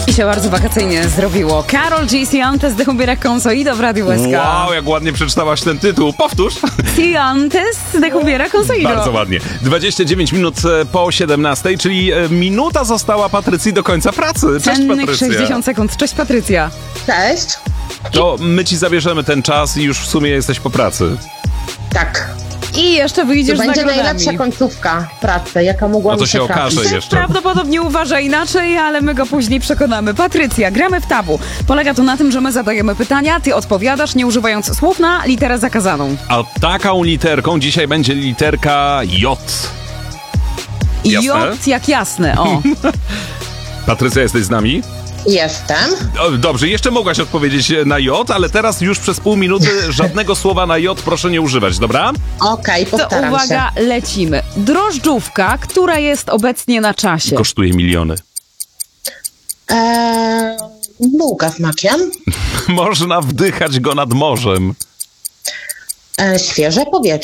I się bardzo wakacyjnie zrobiło. Karol G. Ciantes de Humbiera Consoido w Radiu SK. Wow, jak ładnie przeczytałaś ten tytuł. Powtórz. Ciantes de Humbiera Consoido. Bardzo ładnie. 29 minut po 17, czyli minuta została Patrycji do końca pracy. Cześć, Cennych Patrycja. 60 sekund. Cześć, Patrycja. Cześć. To my ci zabierzemy ten czas i już w sumie jesteś po pracy. Tak. I jeszcze To wyjdziesz z będzie nagrodami. najlepsza końcówka pracy, jaka mogła No to mi się okaże trafić. jeszcze. Prawdopodobnie uważa inaczej, ale my go później przekonamy. Patrycja, gramy w tabu. Polega to na tym, że my zadajemy pytania, ty odpowiadasz, nie używając słów na literę zakazaną. A taką literką dzisiaj będzie literka J. Jasne? J jak jasne, o. Patrycja, jesteś z nami? Jestem. Dobrze, jeszcze mogłaś odpowiedzieć na J, ale teraz już przez pół minuty żadnego słowa na J proszę nie używać, dobra? Okej, To postaram uwaga, lecimy. Drożdżówka, która jest obecnie na czasie. Kosztuje miliony. się. Bułka z makiem. Można wdychać go nad morzem. Świeże powietrze.